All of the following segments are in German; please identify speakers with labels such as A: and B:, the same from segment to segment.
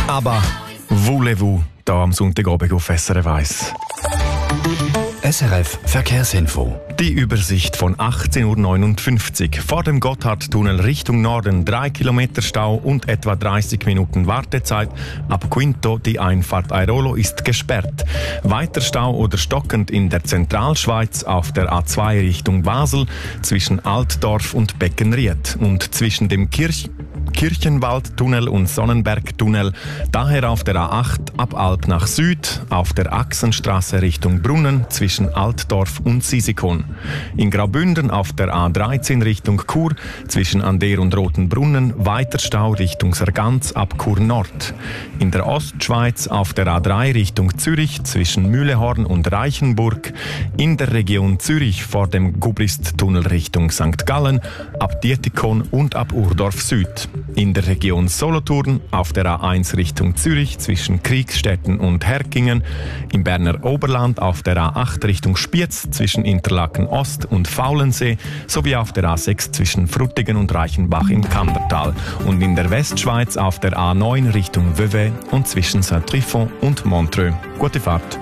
A: Aber voulez-vous da am Sonntagabend auf SRF 1.
B: SRF Verkehrsinfo.
A: Die Übersicht von 18.59 Uhr. Vor dem Gotthardtunnel Richtung Norden 3 Kilometer Stau und etwa 30 Minuten Wartezeit. Ab Quinto die Einfahrt Airolo ist gesperrt. Weiter Stau oder stockend in der Zentralschweiz auf der A2 Richtung Basel zwischen Altdorf und Beckenried und zwischen dem Kirchenwaldtunnel und Sonnenbergtunnel, daher auf der A8 ab Alp nach Süd, auf der Achsenstraße Richtung Brunnen zwischen Altdorf und Sisikon. In Graubünden auf der A13 Richtung Chur zwischen Ander und Rotenbrunnen weiter Stau Richtung Sargans ab Chur Nord. In der Ostschweiz auf der A3 Richtung Zürich zwischen Mühlehorn und Reichenburg. In der Region Zürich vor dem Gubristtunnel Richtung St. Gallen ab Dietikon und ab Urdorf Süd. In der Region Solothurn auf der A1 Richtung Zürich zwischen Kriegstetten und Herkingen, im Berner Oberland auf der A8 Richtung Spiez zwischen Interlaken Ost und Faulensee sowie auf der A6 zwischen Frutigen und Reichenbach im Kambertal und in der Westschweiz auf der A9 Richtung Vevey und zwischen Saint-Trifon und Montreux. Gute Fahrt!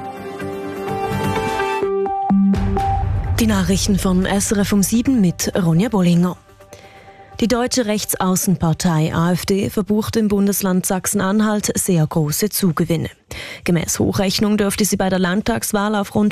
C: Die Nachrichten von SRF um 7 mit Ronja Bollinger. Die deutsche Rechtsaußenpartei AfD verbucht im Bundesland Sachsen-Anhalt sehr große Zugewinne. Gemäß Hochrechnung dürfte sie bei der Landtagswahl auf rund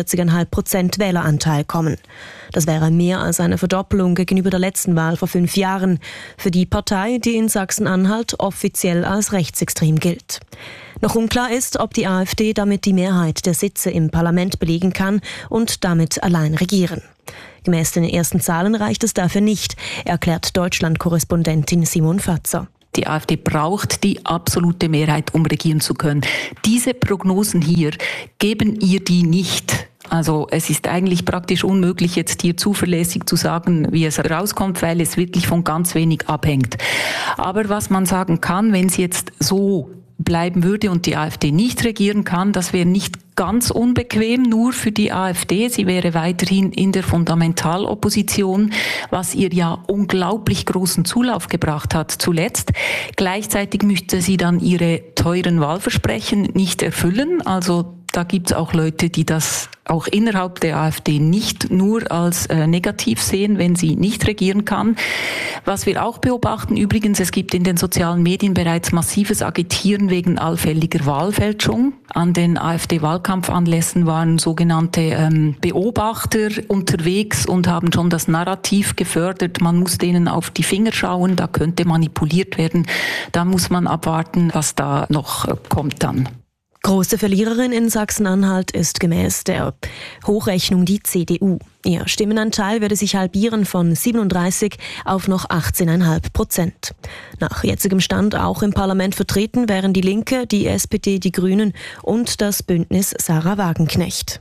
C: 44,5% Wähleranteil kommen. Das wäre mehr als eine Verdoppelung gegenüber der letzten Wahl vor 5 Jahren für die Partei, die in Sachsen-Anhalt offiziell als rechtsextrem gilt. Noch unklar ist, ob die AfD damit die Mehrheit der Sitze im Parlament belegen kann und damit allein regieren. Gemäß den ersten Zahlen reicht es dafür nicht, erklärt Deutschland-Korrespondentin Simon Fatzer.
D: Die AfD braucht die absolute Mehrheit, um regieren zu können. Diese Prognosen hier geben ihr die nicht. Also es ist eigentlich praktisch unmöglich, jetzt hier zuverlässig zu sagen, wie es rauskommt, weil es wirklich von ganz wenig abhängt. Aber was man sagen kann, wenn sie jetzt so bleiben würde und die AfD nicht regieren kann, das wäre nicht ganz unbequem, nur für die AfD. Sie wäre weiterhin in der Fundamentalopposition, was ihr ja unglaublich großen Zulauf gebracht hat zuletzt. Gleichzeitig müsste sie dann ihre teuren Wahlversprechen nicht erfüllen. Also da gibt es auch Leute, die das auch innerhalb der AfD nicht nur als negativ sehen, wenn sie nicht regieren kann. Was wir auch beobachten, übrigens, es gibt in den sozialen Medien bereits massives Agitieren wegen allfälliger Wahlfälschung. An den AfD-Wahlkampfanlässen waren sogenannte Beobachter unterwegs und haben schon das Narrativ gefördert. Man muss denen auf die Finger schauen, da könnte manipuliert werden. Da muss man abwarten, was da noch kommt dann.
C: Große Verliererin in Sachsen-Anhalt ist gemäß der Hochrechnung die CDU. Ihr Stimmenanteil würde sich halbieren von 37 auf noch 18,5%. Nach jetzigem Stand auch im Parlament vertreten wären die Linke, die SPD, die Grünen und das Bündnis Sarah Wagenknecht.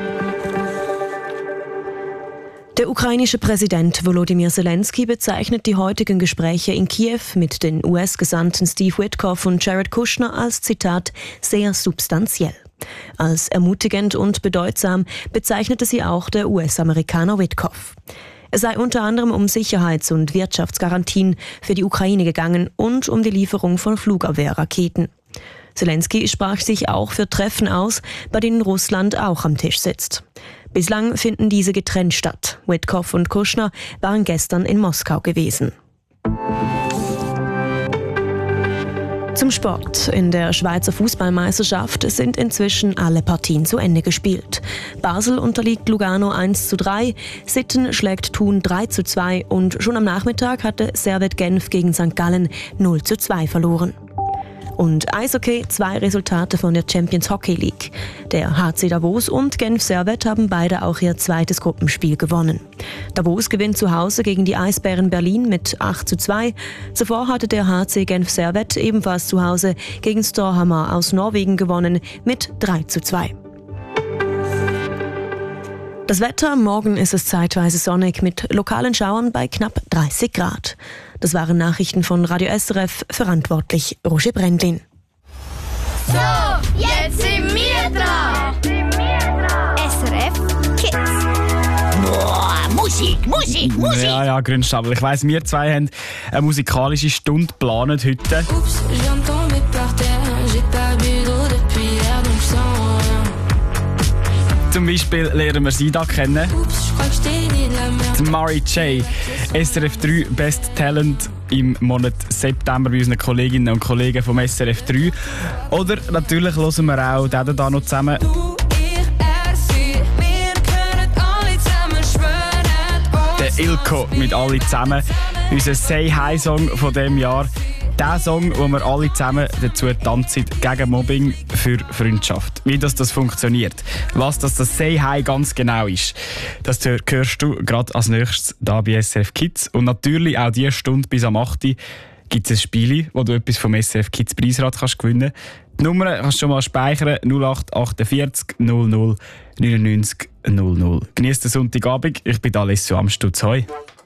C: Der ukrainische Präsident Volodymyr Zelensky bezeichnet die heutigen Gespräche in Kiew mit den US-Gesandten Steve Witkoff und Jared Kushner als, Zitat, sehr substanziell. Als ermutigend und bedeutsam bezeichnete sie auch der US-Amerikaner Witkoff. Es sei unter anderem um Sicherheits- und Wirtschaftsgarantien für die Ukraine gegangen und um die Lieferung von Flugabwehrraketen. Zelensky sprach sich auch für Treffen aus, bei denen Russland auch am Tisch sitzt. Bislang finden diese getrennt statt. Witkoff und Kushner waren gestern in Moskau gewesen. Zum Sport. In der Schweizer Fußballmeisterschaft sind inzwischen alle Partien zu Ende gespielt. Basel unterliegt Lugano 1:3, Sitten schlägt Thun 3:2 und schon am Nachmittag hatte Servette Genf gegen St. Gallen 0:2 verloren. Und Eishockey, 2 Resultate von der Champions Hockey League. Der HC Davos und Genf Servette haben beide auch ihr zweites Gruppenspiel gewonnen. Davos gewinnt zu Hause gegen die Eisbären Berlin mit 8:2. Zuvor hatte der HC Genf Servette ebenfalls zu Hause gegen Storhamar aus Norwegen gewonnen mit 3:2. Das Wetter, morgen ist es zeitweise sonnig mit lokalen Schauern bei knapp 30 Grad. Das waren Nachrichten von Radio SRF, verantwortlich Roger Brendlin.
E: So, jetzt sind wir dran. SRF Kids.
F: Boah, Musik.
G: Ja, Grünstapel. Ich weiss, wir zwei haben eine musikalische Stunde geplant heute.
E: Oups, j'entends mes par terre.
G: zum Beispiel lernen wir sie da kennen. Die Mary J. SRF 3 Best Talent im Monat September bei unseren Kolleginnen und Kollegen vom SRF 3. Oder natürlich hören wir auch den da noch zusammen. Der Ilko mit «Alle zusammen». Unser «Say-Hi-Song» von diesem Jahr. Der Song, wo wir alle zusammen dazu tanzen gegen Mobbing für Freundschaft. Wie das funktioniert. Was das «Say Hi» ganz genau ist. Das hörst du gerade als nächstes hier bei SRF Kids. Und natürlich auch diese Stunde bis am 8 Uhr gibt es ein Spiel, wo du etwas vom SRF Kids Preisrad kannst gewinnen. Die Nummer kannst du schon mal speichern: 0848 00 99 00. Genießt den Sonntagabend. Ich bin Alessio Amstutz. Hoi.